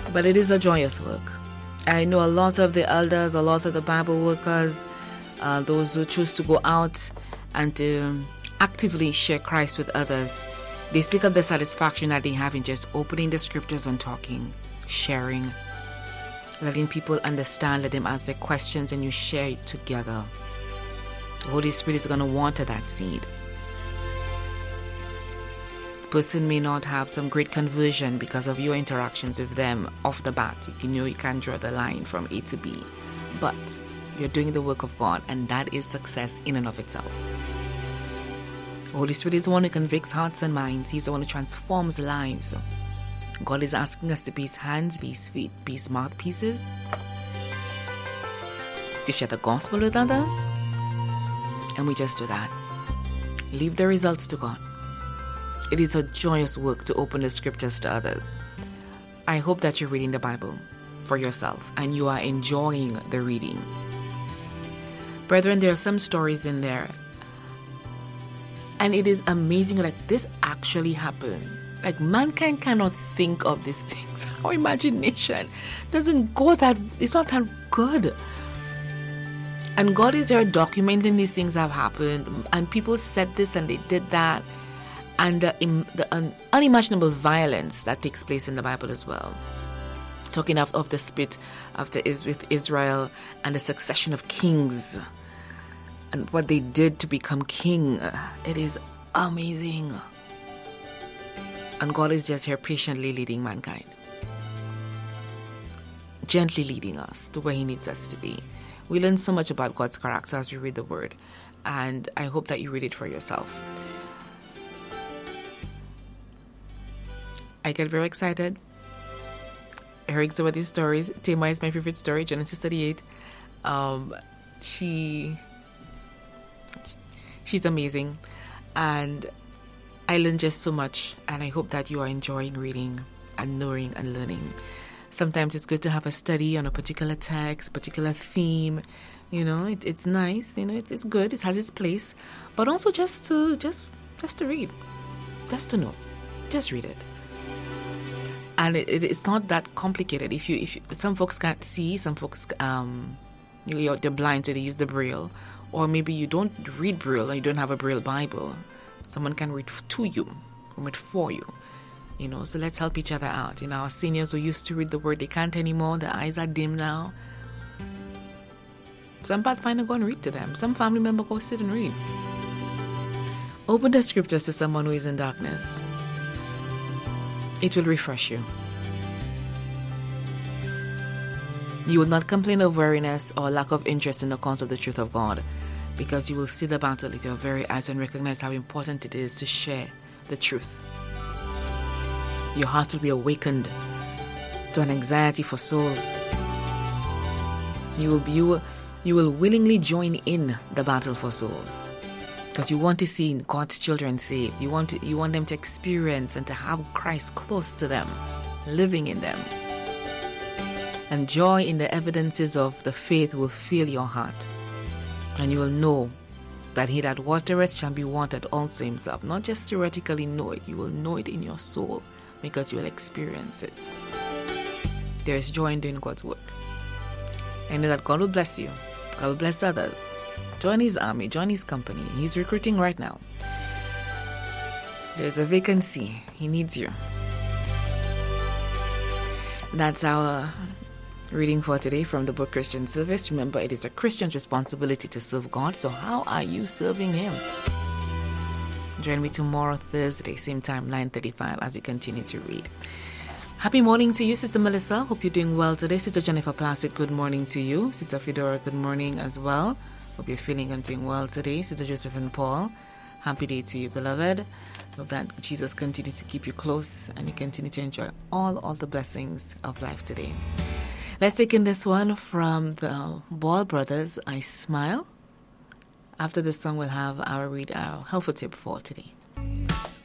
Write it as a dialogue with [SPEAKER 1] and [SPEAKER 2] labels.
[SPEAKER 1] But it is a joyous work. I know a lot of the elders, a lot of the Bible workers, those who choose to go out and to actively share Christ with others, they speak of the satisfaction that they have in just opening the scriptures and talking, sharing, letting people understand, let them ask their questions, and you share it together. The Holy Spirit is going to water that seed. The person may not have some great conversion because of your interactions with them off the bat. You can't draw the line from A to B. But you're doing the work of God, and that is success in and of itself. The Holy Spirit is the one who convicts hearts and minds. He's the one who transforms lives. God is asking us to be His hands, be His feet, be His mouthpieces, to share the gospel with others. And we just do that. Leave the results to God. It is a joyous work to open the scriptures to others. I hope that you're reading the Bible for yourself and you are enjoying the reading. Brethren, there are some stories in there, and it is amazing, like, this actually happened. Like, mankind cannot think of these things. Our imagination doesn't go that, it's not that good. And God is there documenting these things have happened, and people said this and they did that, and the unimaginable violence that takes place in the Bible as well. Talking of the split after with Israel and the succession of kings and what they did to become king. It is amazing. And God is just here patiently leading mankind, gently leading us to where He needs us to be. We learn so much about God's character as we read the Word, and I hope that you read it for yourself. I get very excited hearing some of these stories. Tamar is my favorite story, Genesis 38. She's amazing, and I learned just so much, and I hope that you are enjoying reading and knowing and learning. Sometimes it's good to have a study on a particular text, particular theme. It's nice. It's good. It has its place, but also just to read, just to know, just read it. And it's not that complicated. If you some folks can't see, some folks they're blind, so they use the Braille, or maybe you don't read Braille and you don't have a Braille Bible. Someone can read to you, read for you. So let's help each other out. Our seniors who used to read the Word, they can't anymore. Their eyes are dim now. Some pathfinder go and read to them. Some family member go sit and read. Open the scriptures to someone who is in darkness. It will refresh you. You will not complain of weariness or lack of interest in the cause of the truth of God, because you will see the battle with your very eyes and recognize how important it is to share the truth. Your heart will be awakened to an anxiety for souls. You will willingly join in the battle for souls, because you want to see God's children saved. You want them to experience and to have Christ close to them, living in them. And joy in the evidences of the faith will fill your heart. And you will know that he that watereth shall be watered also himself. Not just theoretically know it, you will know it in your soul, because you will experience it. There is joy in doing God's work. I know that God will bless you. God will bless others. Join His army, join His company. He's recruiting right now. There's a vacancy. He needs you. That's our reading for today from the book Christian Service. Remember, it is a Christian's responsibility to serve God. So how are you serving Him? Join me tomorrow, Thursday, same time, 9:35, as we continue to read. Happy morning to you, Sister Melissa. Hope you're doing well today. Sister Jennifer Placid, good morning to you. Sister Fedora, good morning as well. Hope you're feeling and doing well today. Sister Josephine Paul, happy day to you, beloved. Hope that Jesus continues to keep you close and you continue to enjoy all the blessings of life today. Let's take in this one from the Ball Brothers, I Smile. After this song, we'll have our helpful tip for today.